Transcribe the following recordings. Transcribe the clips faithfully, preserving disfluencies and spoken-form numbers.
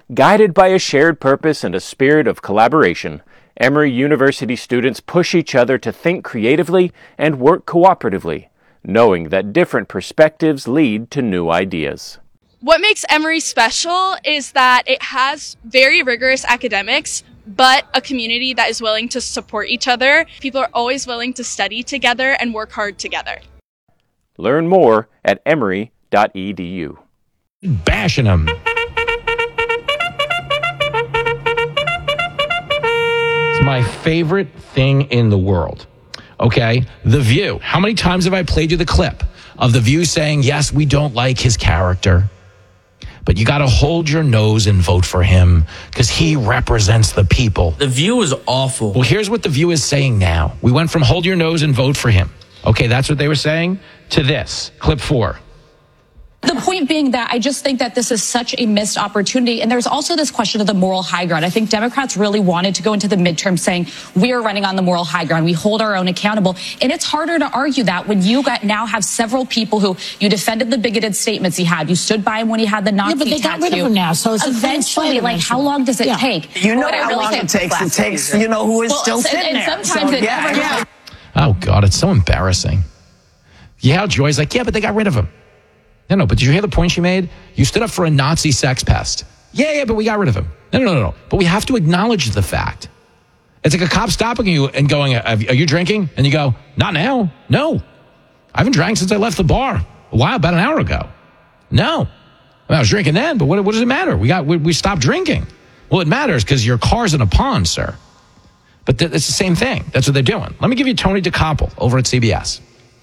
Guided by a shared purpose and a spirit of collaboration, Emory University students push each other to think creatively and work cooperatively, knowing that different perspectives lead to new ideas. What makes Emory special is that it has very rigorous academics, but a community that is willing to support each other. People are always willing to study together and work hard together. Learn more at emory dot e d u. Bashing them. It's my favorite thing in the world. Okay, The View. How many times have I played you the clip of The View saying, yes, we don't like his character, but you got to hold your nose and vote for him because he represents the people. The View is awful. Well, here's what The View is saying now. We went from hold your nose and vote for him. Okay, that's what they were saying, to this. Clip four. The point being that I just think that this is such a missed opportunity. And there's also this question of the moral high ground. I think Democrats really wanted to go into the midterm saying we are running on the moral high ground. We hold our own accountable. And it's harder to argue that when you got now have several people who you defended the bigoted statements he had. You stood by him when he had the Nazi yeah, but they tattoo. got rid of him now. So it's eventually, like, how long does it yeah. take? You know how long it takes. It takes, you know, who is well, still and, sitting and there. sometimes so, it yeah, never yeah. Oh, God, it's so embarrassing. Yeah, Joy's like, yeah, but they got rid of him. No, no, but did you hear the point she made? You stood up for a Nazi sex pest. Yeah, yeah, but we got rid of him. No, no, no, no. But we have to acknowledge the fact. It's like a cop stopping you and going, are you drinking? And you go, not now. No. I haven't drank since I left the bar a while, about an hour ago. No. Well, I was drinking then, but what, what does it matter? We got we, we stopped drinking. Well, it matters because your car's in a pond, sir. But th- it's the same thing. That's what they're doing. Let me give you Tony DeCoppel over at C B S.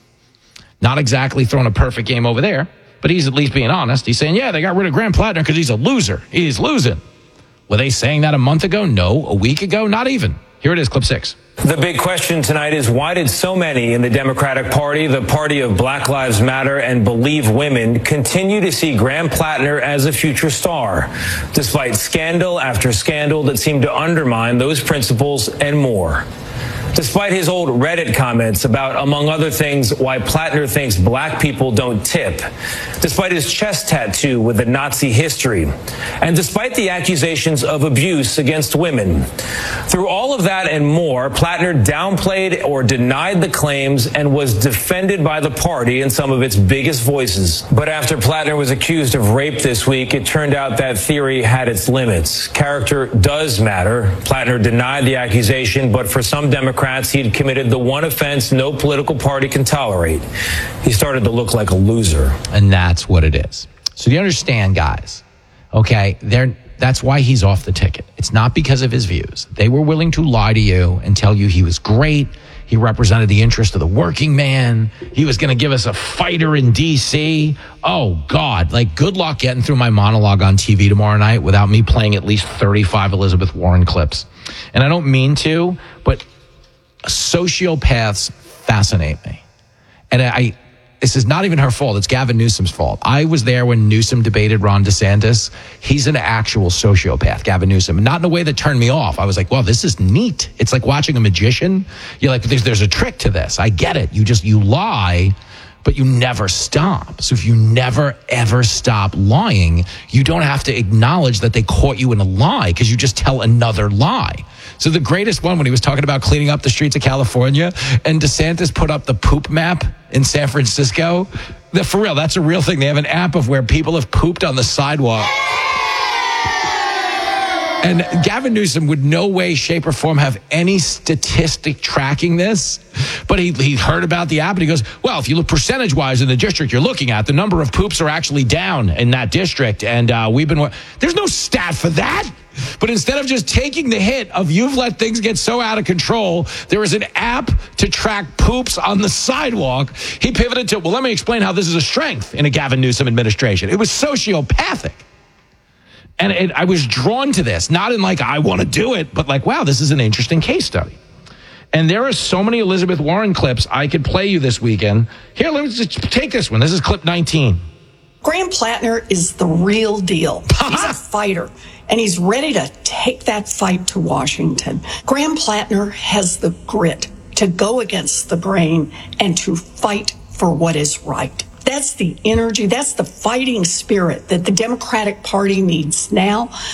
Not exactly throwing a perfect game over there, but he's at least being honest. He's saying, yeah, they got rid of Graham Plattner because he's a loser. He's losing. Were they saying that a month ago? No. A week ago? Not even. Here it is, clip six. The big question tonight is why did so many in the Democratic Party, the party of Black Lives Matter and Believe Women, continue to see Graham Plattner as a future star, despite scandal after scandal that seem to undermine those principles and more? Despite his old Reddit comments about, among other things, why Plattner thinks black people don't tip, despite his chest tattoo with a Nazi history, and despite the accusations of abuse against women. Through all of that and more, Plattner downplayed or denied the claims and was defended by the party and some of its biggest voices. But after Plattner was accused of rape this week, it turned out that theory had its limits. Character does matter. Plattner denied the accusation, but for some Democrats, he had committed the one offense no political party can tolerate. He started to look like a loser. And that's what it is. So you understand, guys, okay, they're, that's why he's off the ticket. It's not because of his views. They were willing to lie to you and tell you he was great. He represented the interest of the working man. He was going to give us a fighter in D C. Oh, God, like, good luck getting through my monologue on T V tomorrow night without me playing at least thirty-five Elizabeth Warren clips. And I don't mean to, but sociopaths fascinate me. And I, this is not even her fault. It's Gavin Newsom's fault. I was there when Newsom debated Ron DeSantis. He's an actual sociopath, Gavin Newsom. And not in a way that turned me off. I was like, well, this is neat. It's like watching a magician. You're like, there's, there's a trick to this. I get it. You just, you lie, but you never stop. So if you never, ever stop lying, you don't have to acknowledge that they caught you in a lie because you just tell another lie. So the greatest one, when he was talking about cleaning up the streets of California, and DeSantis put up the poop map in San Francisco. The, for real, that's a real thing. They have an app of where people have pooped on the sidewalk. And Gavin Newsom would no way, shape, or form have any statistic tracking this. But he, he heard about the app and he goes, well, if you look percentage-wise in the district you're looking at, the number of poops are actually down in that district. And uh, we've been... There's no stat for that. But instead of just taking the hit of you've let things get so out of control, there is an app to track poops on the sidewalk. He pivoted to, well, let me explain how this is a strength in a Gavin Newsom administration. It was sociopathic. And it, I was drawn to this, not in like, I want to do it, but like, wow, this is an interesting case study. And there are so many Elizabeth Warren clips I could play you this weekend. Here, let me just take this one. This is clip nineteen. Graham Plattner is the real deal. He's a fighter, and he's ready to take that fight to Washington. Graham Plattner has the grit to go against the grain and to fight for what is right. That's the energy, that's the fighting spirit that the Democratic Party needs now.